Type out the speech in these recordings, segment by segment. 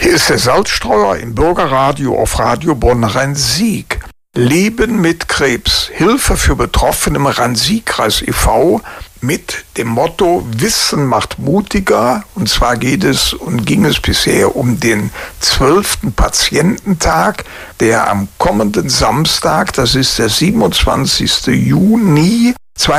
Hier ist der Salzstreuer im Bürgerradio auf Radio Bonn-Rhein-Sieg. Leben mit Krebs. Hilfe für Betroffene im Rhein-Sieg-Kreis e.V. mit dem Motto Wissen macht mutiger. Und zwar ging es bisher um den 12. Patiententag, der am kommenden Samstag, das ist der 27. Juni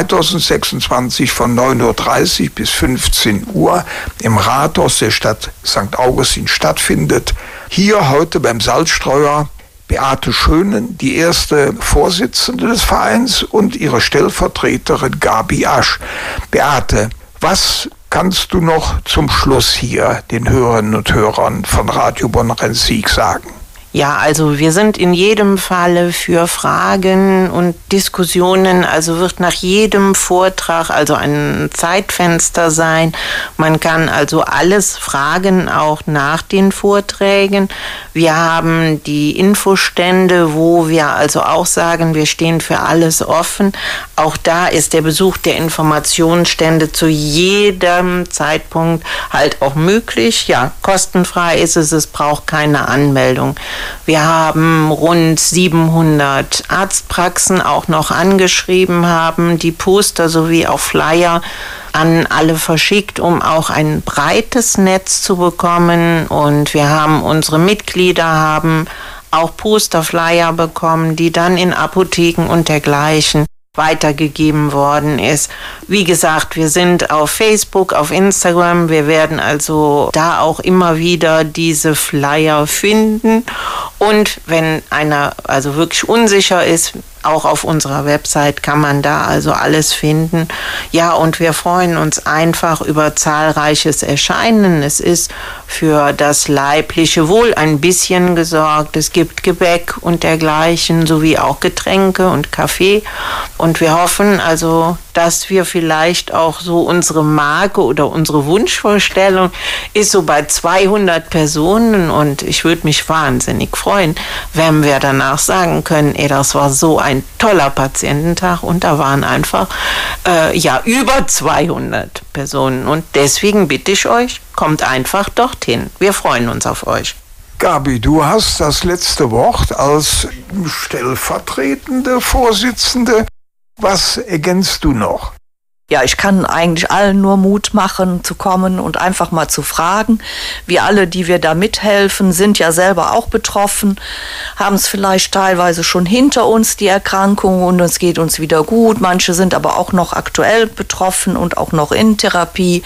2026 von 9:30 Uhr bis 15 Uhr im Rathaus der Stadt St. Augustin stattfindet. Hier heute beim Salzstreuer Beate Schönen, die erste Vorsitzende des Vereins, und ihre Stellvertreterin Gabi Asch. Beate, was kannst du noch zum Schluss hier den Hörerinnen und Hörern von Radio Bonn-Rhein-Sieg sagen? Ja, also wir sind in jedem Falle für Fragen und Diskussionen, also wird nach jedem Vortrag also ein Zeitfenster sein. Man kann also alles fragen, auch nach den Vorträgen. Wir haben die Infostände, wo wir also auch sagen, wir stehen für alles offen. Auch da ist der Besuch der Informationsstände zu jedem Zeitpunkt halt auch möglich. Ja, kostenfrei ist es braucht keine Anmeldung. Wir haben rund 700 Arztpraxen auch noch angeschrieben, haben die Poster sowie auch Flyer an alle verschickt, um auch ein breites Netz zu bekommen. Und wir haben unsere Mitglieder haben auch Posterflyer bekommen, die dann in Apotheken und dergleichen weitergegeben worden ist. Wie gesagt, wir sind auf Facebook, auf Instagram. Wir werden also da auch immer wieder diese Flyer finden. Und wenn einer also wirklich unsicher ist, auch auf unserer Website kann man da also alles finden. Ja, und wir freuen uns einfach über zahlreiches Erscheinen. Es ist für das leibliche Wohl ein bisschen gesorgt. Es gibt Gebäck und dergleichen, sowie auch Getränke und Kaffee. Und wir hoffen also, dass wir vielleicht auch so unsere Marke oder unsere Wunschvorstellung ist so bei 200 Personen. Und ich würde mich wahnsinnig freuen, wenn wir danach sagen können, das war so ein toller Patiententag und da waren einfach über 200 Personen. Und deswegen bitte ich euch, kommt einfach dorthin. Wir freuen uns auf euch. Gabi, du hast das letzte Wort als stellvertretende Vorsitzende. Was ergänzt du noch? Ja, ich kann eigentlich allen nur Mut machen, zu kommen und einfach mal zu fragen. Wir alle, die wir da mithelfen, sind ja selber auch betroffen, haben es vielleicht teilweise schon hinter uns, die Erkrankung, und es geht uns wieder gut. Manche sind aber auch noch aktuell betroffen und auch noch in Therapie.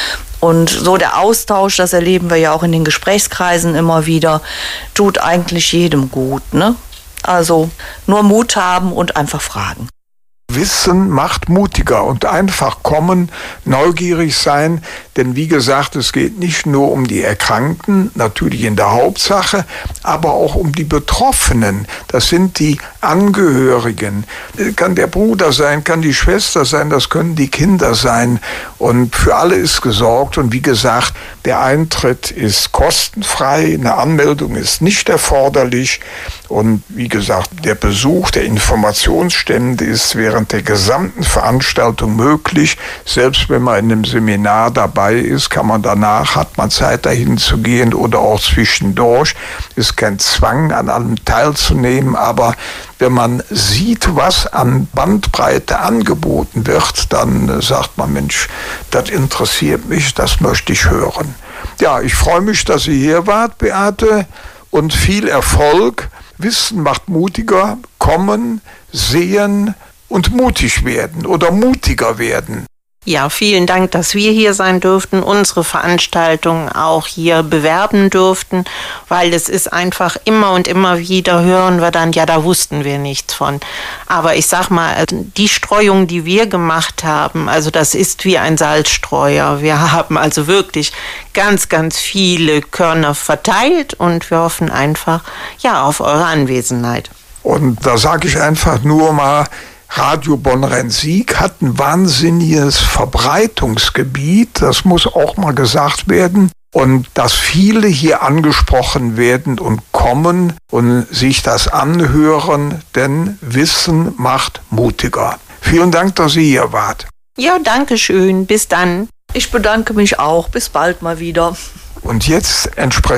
Und so der Austausch, das erleben wir ja auch in den Gesprächskreisen immer wieder, tut eigentlich jedem gut, ne? Also nur Mut haben und einfach fragen. Wissen macht mutiger und einfach kommen, neugierig sein, denn wie gesagt, es geht nicht nur um die Erkrankten, natürlich in der Hauptsache, aber auch um die Betroffenen. Das sind die Angehörigen. Kann der Bruder sein, kann die Schwester sein, das können die Kinder sein, und für alle ist gesorgt. Und wie gesagt, der Eintritt ist kostenfrei, eine Anmeldung ist nicht erforderlich, und wie gesagt, der Besuch der Informationsstände ist während der gesamten Veranstaltung möglich. Selbst wenn man in einem Seminar dabei ist, kann man danach, hat man Zeit dahin zu gehen oder auch zwischendurch. Ist kein Zwang, an allem teilzunehmen, aber wenn man sieht, was an Bandbreite angeboten wird, dann sagt man, Mensch, das interessiert mich, das möchte ich hören. Ja, ich freue mich, dass ihr hier wart, Beate, und viel Erfolg. Wissen macht mutiger, kommen, sehen und mutig werden oder mutiger werden. Ja, vielen Dank, dass wir hier sein durften, unsere Veranstaltung auch hier bewerben durften, weil es ist einfach immer und immer wieder hören wir dann, ja, da wussten wir nichts von. Aber ich sag mal, die Streuung, die wir gemacht haben, also das ist wie ein Salzstreuer. Wir haben also wirklich ganz, ganz viele Körner verteilt und wir hoffen einfach, ja, auf eure Anwesenheit. Und da sage ich einfach nur mal, Radio Bonn-Rhein-Sieg hat ein wahnsinniges Verbreitungsgebiet, das muss auch mal gesagt werden. Und dass viele hier angesprochen werden und kommen und sich das anhören, denn Wissen macht mutiger. Vielen Dank, dass ihr hier wart. Ja, danke schön. Bis dann. Ich bedanke mich auch. Bis bald mal wieder. Und jetzt entsprechend